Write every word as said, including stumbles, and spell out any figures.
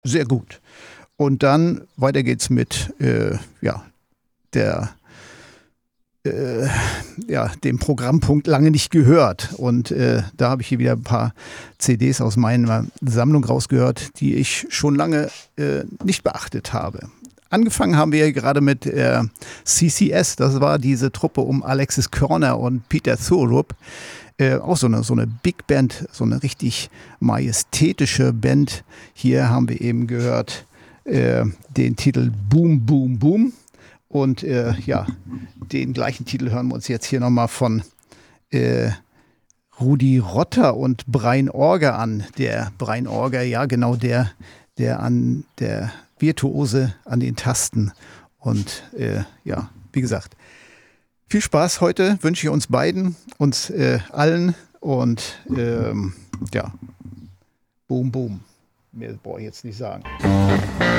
sehr gut. Und dann weiter geht's mit äh, ja, der, äh, ja, dem Programmpunkt lange nicht gehört. Und äh, da habe ich hier wieder ein paar C Ds aus meiner Sammlung rausgehört, die ich schon lange äh, nicht beachtet habe. Angefangen haben wir gerade mit äh, C C S, das war diese Truppe um Alexis Korner und Peter Thorup. Äh, auch so eine, so eine Big Band, so eine richtig majestätische Band. Hier haben wir eben gehört äh, den Titel Boom, Boom, Boom. Und äh, ja, den gleichen Titel hören wir uns jetzt hier nochmal von äh, Rudi Rotter und Brein Orger an. Der Brein Orger, ja genau der, der an der Virtuose an den Tasten. Und äh, ja, wie gesagt, viel Spaß heute wünsche ich uns beiden, uns äh, allen. Und ähm, ja, Boom, Boom. Mehr brauche ich jetzt nicht sagen.